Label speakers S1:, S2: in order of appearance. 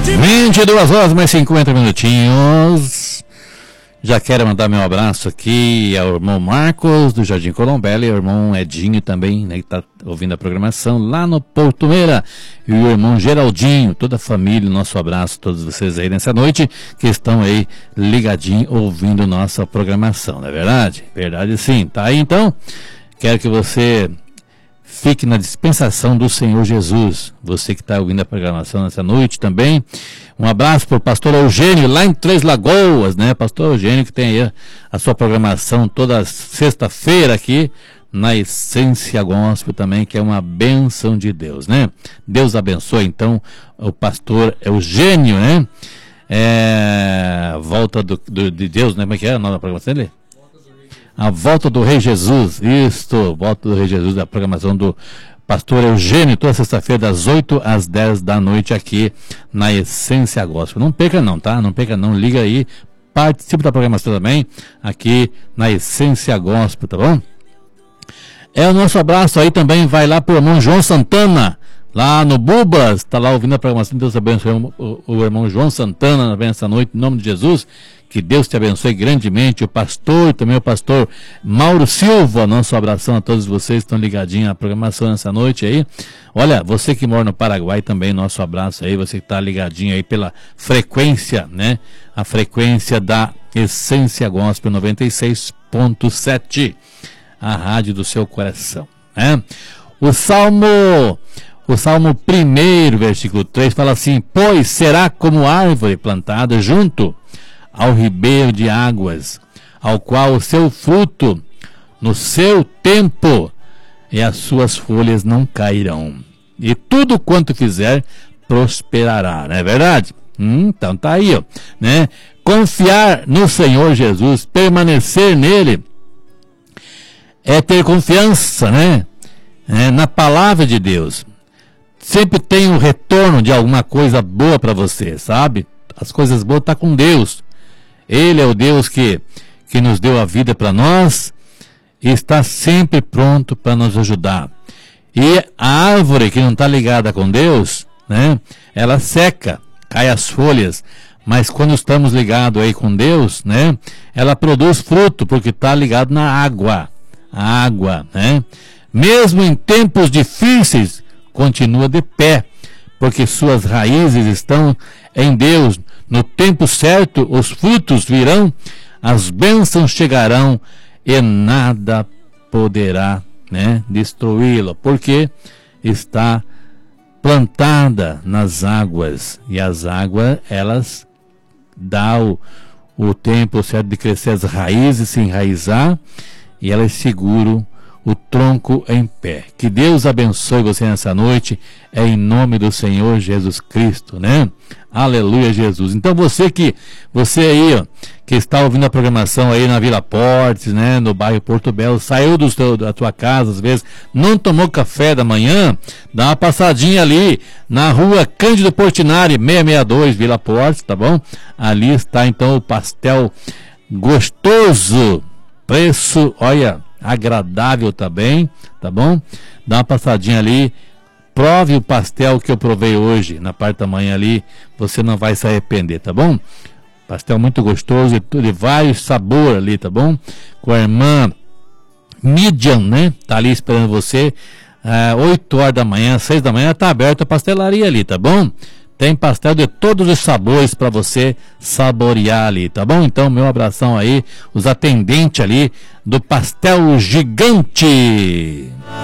S1: 22 horas mais 50 minutinhos. Já quero mandar meu abraço aqui ao irmão Marcos do Jardim Colombela e ao irmão Edinho também, né, que está ouvindo a programação lá no Porto Meira, e o irmão Geraldinho, toda a família, nosso abraço a todos vocês aí nessa noite que estão aí ligadinho ouvindo nossa programação, não é verdade? Verdade sim, tá aí então. Quero que você fique na dispensação do Senhor Jesus. Você que está ouvindo a programação nessa noite também. Um abraço para o pastor Eugênio, lá em Três Lagoas, né? Pastor Eugênio, que tem aí a sua programação toda sexta-feira aqui na Essência Gospel também, que é uma bênção de Deus, né? Deus abençoe, então, o pastor Eugênio, né? Volta de Deus, né? Como é que é a nova programação dele? A Volta do Rei Jesus, isso, Volta do Rei Jesus, a programação do pastor Eugênio, toda sexta-feira das 8 às 10 da noite aqui na Essência Gospel. Não perca não, tá? Não perca não, liga aí, participe da programação também aqui na Essência Gospel, tá bom? O nosso abraço aí também vai lá pro irmão João Santana, lá no Bubas, tá lá ouvindo a programação. Deus abençoe o irmão João Santana nessa noite, em nome de Jesus. Que Deus te abençoe grandemente, o pastor, também o pastor Mauro Silva, nosso abração a todos vocês que estão ligadinhos à programação nessa noite aí. Olha, você que mora no Paraguai também, nosso abraço aí, você que está ligadinho aí pela frequência, né? A frequência da Essência Gospel 96.7, a rádio do seu coração, né? O Salmo 1, versículo 3, fala assim: pois será como árvore plantada junto ao ribeiro de águas, ao qual o seu fruto no seu tempo, e as suas folhas não cairão, e tudo quanto fizer prosperará, não é verdade? Então tá aí, ó, né? Confiar no Senhor Jesus, permanecer nele, é ter confiança, né? Na palavra de Deus. Sempre tem um retorno de alguma coisa boa para você, sabe? As coisas boas estão com Deus. Ele é o Deus que nos deu a vida para nós e está sempre pronto para nos ajudar. E a árvore que não está ligada com Deus, né, ela seca, cai as folhas, mas quando estamos ligados aí com Deus, né, ela produz fruto porque está ligado na água. A água, né? Mesmo em tempos difíceis, continua de pé, porque suas raízes estão em Deus. No tempo certo, os frutos virão, as bênçãos chegarão e nada poderá, né, destruí-la, porque está plantada nas águas, e as águas, elas dão o tempo certo de crescer as raízes, se enraizar, e elas seguram o tronco em pé. Que Deus abençoe você nessa noite, em nome do Senhor Jesus Cristo, né? Aleluia, Jesus. Então você aí, ó, que está ouvindo a programação aí na Vila Portes, né, no bairro Porto Belo, saiu da tua casa, às vezes, não tomou café da manhã, dá uma passadinha ali na rua Cândido Portinari, 662, Vila Portes, tá bom? Ali está então o pastel gostoso, preço, olha, agradável também, tá bom? Dá uma passadinha ali, prove o pastel que eu provei hoje, na parte da manhã ali, você não vai se arrepender, tá bom? Pastel muito gostoso, de vários sabores ali, tá bom? Com a irmã Midian, né? Tá ali esperando você, 8 horas da manhã, 6 da manhã, tá aberta a pastelaria ali, tá bom? Tem pastel de todos os sabores para você saborear ali, tá bom? Então, meu abração aí, os atendentes ali do Pastel Gigante.